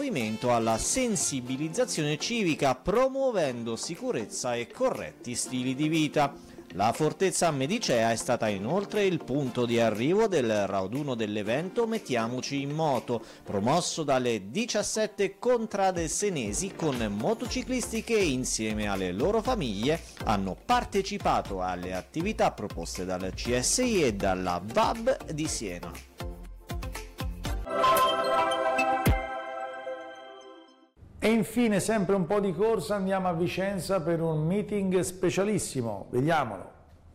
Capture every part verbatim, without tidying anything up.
movimento alla sensibilizzazione civica, promuovendo sicurezza e corretti stili di vita. La Fortezza Medicea è stata inoltre il punto di arrivo del raduno dell'evento Mettiamoci in moto, promosso dalle diciassette contrade senesi con motociclisti che insieme alle loro famiglie hanno partecipato alle attività proposte dal C S I e dalla V A B di Siena. E infine, sempre un po' di corsa, andiamo a Vicenza per un meeting specialissimo. Vediamolo.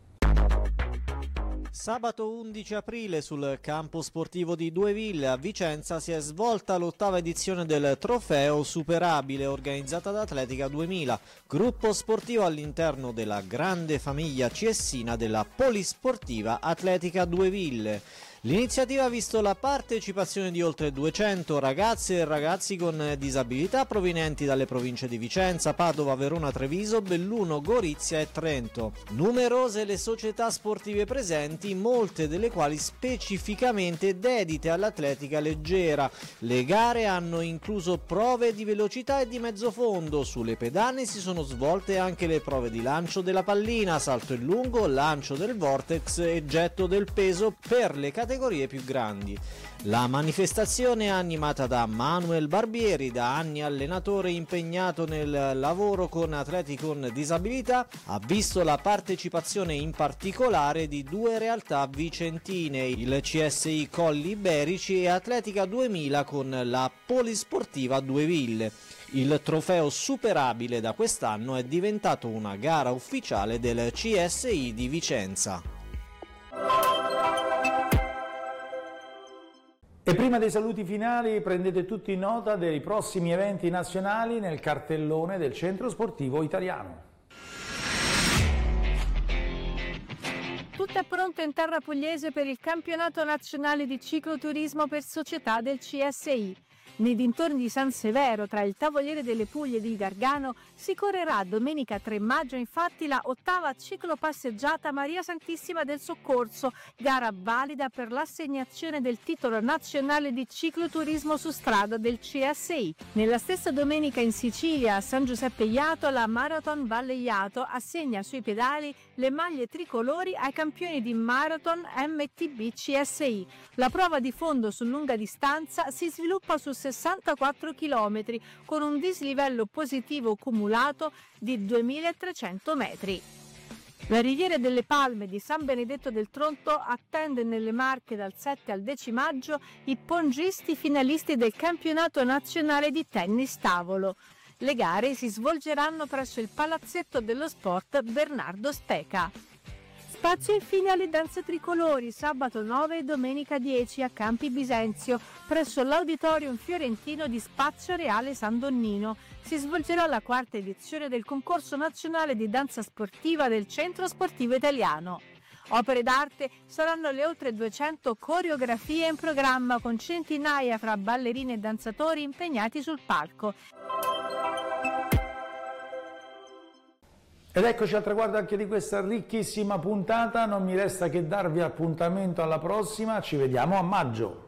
Sabato undici aprile sul campo sportivo di Dueville a Vicenza si è svolta l'ottava edizione del Trofeo Superabile organizzata da Atletica duemila, gruppo sportivo all'interno della grande famiglia ciessina della Polisportiva Atletica Dueville. L'iniziativa ha visto la partecipazione di oltre duecento ragazze e ragazzi con disabilità provenienti dalle province di Vicenza, Padova, Verona, Treviso, Belluno, Gorizia e Trento. Numerose le società sportive presenti, molte delle quali specificamente dedite all'atletica leggera. Le gare hanno incluso prove di velocità e di mezzo fondo. Sulle pedane si sono svolte anche le prove di lancio della pallina, salto in lungo, lancio del vortex e getto del peso per le categorie categorie più grandi. La manifestazione è animata da Manuel Barbieri, da anni allenatore impegnato nel lavoro con atleti con disabilità, ha visto la partecipazione in particolare di due realtà vicentine, il C S I Colli Iberici e Atletica duemila con la Polisportiva Dueville. Il trofeo Superabile da quest'anno è diventato una gara ufficiale del C S I di Vicenza. E prima dei saluti finali prendete tutti nota dei prossimi eventi nazionali nel cartellone del Centro Sportivo Italiano. Tutto è pronto in terra pugliese per il campionato nazionale di cicloturismo per società del C S I. Nei dintorni di San Severo, tra il Tavoliere delle Puglie di Gargano, si correrà domenica tre maggio infatti la ottava ciclopasseggiata Maria Santissima del Soccorso, gara valida per l'assegnazione del titolo nazionale di cicloturismo su strada del C S I. Nella stessa domenica in Sicilia, a San Giuseppe Iato, la Marathon Valle Iato assegna sui pedali le maglie tricolori ai campioni di Marathon M T B C S I. La prova di fondo su lunga distanza si sviluppa su sessantaquattro chilometri con un dislivello positivo cumulato di duemilatrecento metri. La Riviera delle Palme di San Benedetto del Tronto attende nelle Marche dal sette al dieci maggio i pongisti finalisti del campionato nazionale di tennis tavolo. Le gare si svolgeranno presso il Palazzetto dello Sport Bernardo Speca. Spazio infine alle danze tricolori, sabato nove e domenica dieci a Campi Bisenzio, presso l'Auditorium Fiorentino di Spazio Reale San Donnino. Si svolgerà la quarta edizione del concorso nazionale di danza sportiva del Centro Sportivo Italiano. Opere d'arte saranno le oltre duecento coreografie in programma, con centinaia fra ballerini e danzatori impegnati sul palco. Ed eccoci al traguardo anche di questa ricchissima puntata, non mi resta che darvi appuntamento alla prossima, ci vediamo a maggio.